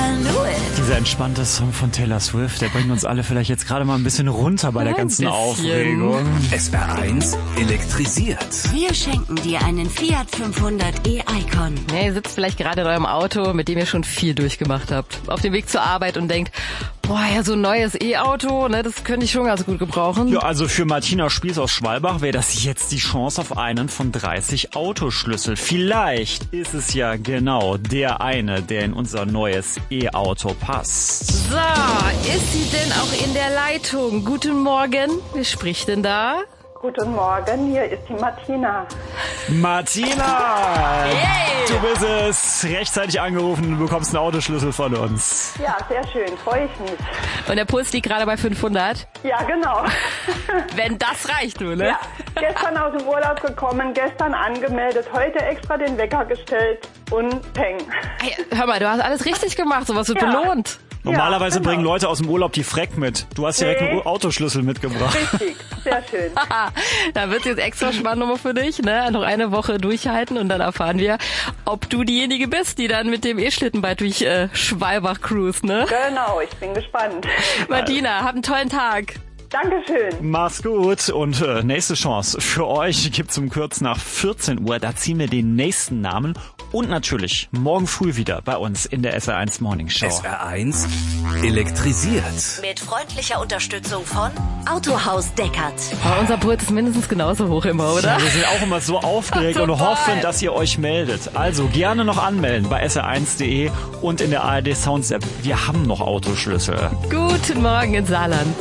Dieser entspannte Song von Taylor Swift, der bringt uns alle vielleicht jetzt gerade mal ein bisschen runter bei der ganzen Aufregung. SR1 elektrisiert. Wir schenken dir einen Fiat 500 e-Icon. Ja, ihr sitzt vielleicht gerade in eurem Auto, mit dem ihr schon viel durchgemacht habt. Auf dem Weg zur Arbeit und denkt, boah, ja, so ein neues E-Auto, ne, das könnte ich schon ganz gut gebrauchen. Ja, also für Martina Spieß aus Schwalbach wäre das jetzt die Chance auf einen von 30 Autoschlüssel. Vielleicht ist es ja genau der eine, der in unser neues E-Auto passt. So, ist sie denn auch in der Leitung? Guten Morgen, wer spricht denn da? Guten Morgen, hier ist die Martina. Martina! Yay! Du bist es, rechtzeitig angerufen, du bekommst einen Autoschlüssel von uns. Ja, sehr schön, freue ich mich. Und der Puls liegt gerade bei 500. Ja, genau. Wenn das reicht, du, ne? Ja, gestern aus dem Urlaub gekommen, gestern angemeldet, heute extra den Wecker gestellt und peng. Hey, hör mal, du hast alles richtig gemacht, sowas wird belohnt. Normalerweise genau. bringen Leute aus dem Urlaub die Freck mit. Du hast direkt einen Autoschlüssel mitgebracht. Richtig, sehr schön. Da wird jetzt extra Spannung für dich, ne? Noch eine Woche durchhalten und dann erfahren wir, ob du diejenige bist, die dann mit dem E-Schlitten bald durch Schwalbach cruist, ne? Genau, ich bin gespannt. Martina, hab einen tollen Tag. Dankeschön. Mach's gut und nächste Chance für euch gibt's um kurz nach 14 Uhr. Da ziehen wir den nächsten Namen und natürlich morgen früh wieder bei uns in der SR1 Morning Show. SR1 elektrisiert. Mit freundlicher Unterstützung von Autohaus Deckert. Aber unser Puls ist mindestens genauso hoch immer, oder? Ja, wir sind auch immer so aufgeregt und Total. hoffen, dass ihr euch meldet. Also gerne noch anmelden bei sr1.de und in der ARD Sounds App. Wir haben noch Autoschlüssel. Guten Morgen in Saarland.